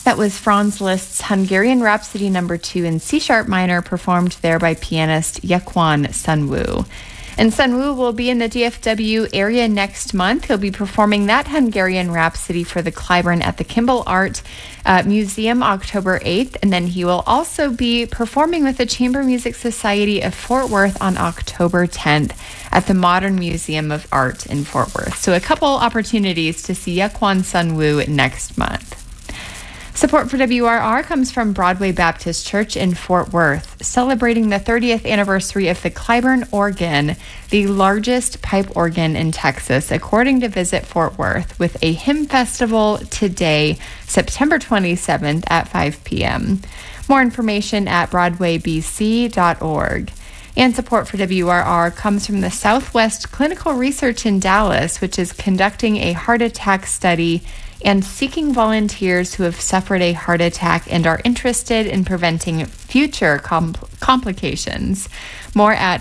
That was Franz Liszt's Hungarian Rhapsody No. 2 in C-sharp minor, performed there by pianist Yekwon Sunwoo. And Sunwoo will be in the DFW area next month. He'll be performing that Hungarian Rhapsody for the Clyburn at the Kimball Art Museum October 8th. And then he will also be performing with the Chamber Music Society of Fort Worth on October 10th at the Modern Museum of Art in Fort Worth. So a couple opportunities to see Yekwon Sunwoo next month. Support for WRR comes from Broadway Baptist Church in Fort Worth, celebrating the 30th anniversary of the Clyburn organ, the largest pipe organ in Texas, according to Visit Fort Worth, with a hymn festival today, September 27th at 5 p.m. More information at broadwaybc.org. And support for WRR comes from the Southwest Clinical Research in Dallas, which is conducting a heart attack study and seeking volunteers who have suffered a heart attack and are interested in preventing future complications. More at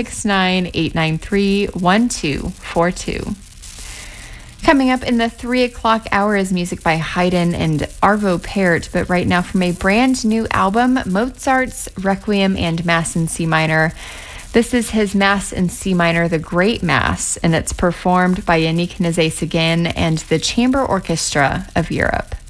469-893-1242. Coming up in the 3 o'clock hour is music by Haydn and Arvo Pärt, but right now from a brand new album, Mozart's Requiem and Mass in C minor. This is his Mass in C minor, the Great Mass, and it's performed by Yannick Nézet-Séguin and the Chamber Orchestra of Europe.